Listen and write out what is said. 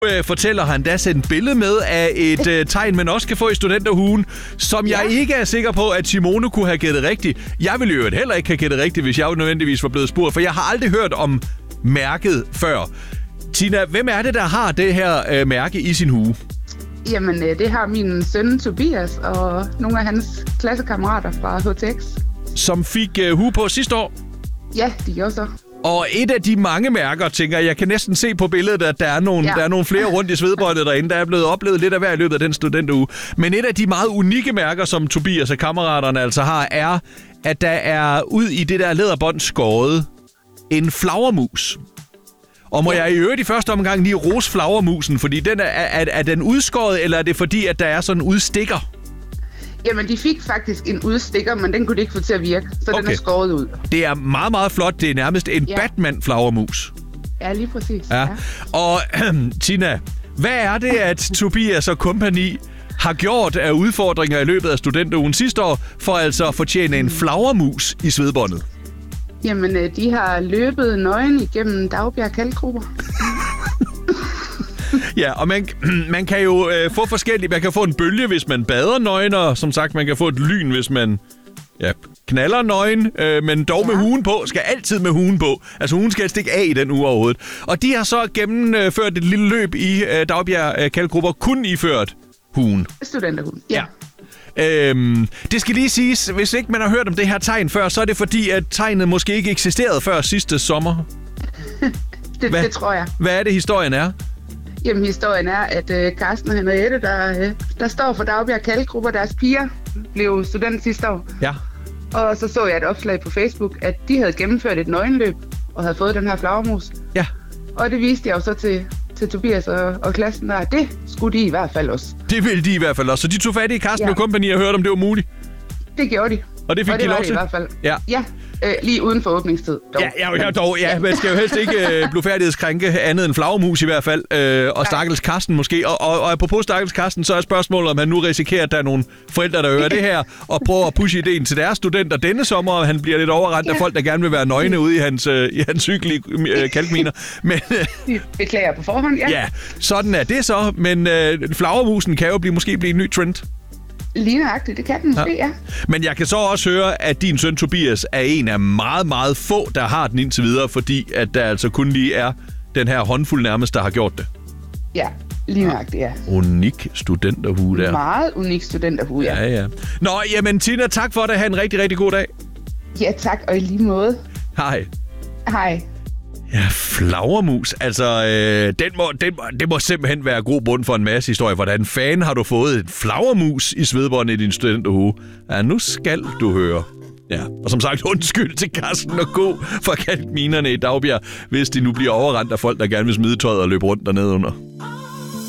Fortæller han da sendt billede med af et tegn, man også kan få i studenterhuen, som jeg ikke er sikker på, at Simone kunne have gættet rigtigt. Jeg ville jo heller ikke have gættet rigtigt, hvis jeg jo nødvendigvis var blevet spurgt, for jeg har aldrig hørt om mærket før. Tina, hvem er det, der har det her mærke i sin hue? Jamen, det har min søn Tobias og nogle af hans klassekammerater fra HTX. Som fik hue på sidste år? Ja, de gjorde så. Og et af de mange mærker, tænker jeg kan næsten se på billedet, at der er nogle flere rundt i svedbåndet derinde. Der er blevet oplevet lidt af hver i løbet af den studenteruge. Men et af de meget unikke mærker, som Tobias og kammeraterne altså har, er, at der er ud i det der læderbånd skåret en flagermus. Og må jeg i øvrigt i første omgang lige rose flagermusen, fordi den er den udskåret, eller er det fordi, at der er sådan en udstikker? Jamen, de fik faktisk en udstikker, men den kunne de ikke få til at virke, så den er skåret ud. Det er meget, meget flot. Det er nærmest en Batman-flagermus. Ja, lige præcis. Ja. Og Tina, hvad er det, at Tobias og kompagni har gjort af udfordringer i løbet af studenterugen sidste år, for altså at fortjene en flagermus i svedbåndet? Jamen, de har løbet nøgen igennem Daugbjerg Kalkgruber. Ja, og man kan jo få forskellige. Man kan få en bølge, hvis man bader nøgen, og som sagt, man kan få et lyn, hvis man knaller nøgen, men dog med huen på. Skal altid med huen på. Altså, huen skal stikke af i den uge overhovedet. Og de har så gennemført et lille løb i Daugbjerg Kalkgruber, kun iført huen. Studenterhuen, ja. Det skal lige siges, hvis ikke man har hørt om det her tegn før, så er det fordi, at tegnet måske ikke eksisterede før sidste sommer. Det tror jeg. Hvad er det, historien er? Jamen, historien er, at Carsten og Henriette, der står for Daugbjerg Kalkgruber, deres piger, blev student sidste år. Ja. Og så jeg et opslag på Facebook, at de havde gennemført et nøgenløb og havde fået den her flagermus. Ja. Og det viste jeg jo så til Tobias og klassen der, det skulle de i hvert fald også. Det ville de i hvert fald også. Så de tog fat i Carsten og kompagni og hørte, om det var muligt? Det gjorde de. Og det fik de lov til? I hvert fald. Ja. Lige uden for åbningstid. Dog. Man skal jo helst ikke blufærdighedskrænke andet end flagermus i hvert fald. Og stakkels Carsten måske. Og apropos stakkels Carsten, så er spørgsmålet, om han nu risikerer, at der er nogle forældre, der hører det her, og prøver at pushe ideen til deres studenter denne sommer, og han bliver lidt overrendt af folk, der gerne vil være nøgne ude i hans hyggelige kalkminer. Men beklager på forhånd, ja. Sådan er det så, men flagermusen kan jo måske blive en ny trend. Lige nøjagtigt, det kan den måske, ja. Men jeg kan så også høre, at din søn Tobias er en af meget, meget få, der har den indtil videre, fordi at der altså kun lige er den her håndfuld nærmest, der har gjort det. Ja, lige nøjagtigt, ja. Unik studenterhue der. Meget unik studenterhue, ja. Ja. Nå, jamen Tina, tak for det. Ha' en rigtig, rigtig god dag. Ja, tak, og i lige måde. Hej. Hej. Ja, flagermus. Altså, det må simpelthen være god bund for en masse historie. Hvordan fanden har du fået et flagermus i svedbåndet i din studenterhue? Ja, nu skal du høre. Ja, og som sagt, undskyld til Carsten og Go for kalkminerne i Daugbjerg, hvis de nu bliver overrendt af folk, der gerne vil smide tøjet og løbe rundt dernede under.